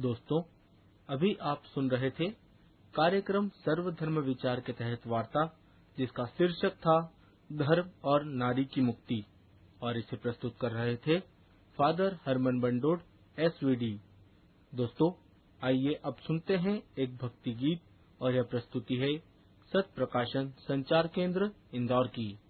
दोस्तों, अभी आप सुन रहे थे कार्यक्रम सर्वधर्म विचार के तहत वार्ता, जिसका शीर्षक था धर्म और नारी की मुक्ति, और इसे प्रस्तुत कर रहे थे फादर हरमन बंडोड SVD। दोस्तों, आइए अब सुनते हैं एक भक्ति गीत, और यह प्रस्तुति है सत प्रकाशन संचार केंद्र इंदौर की।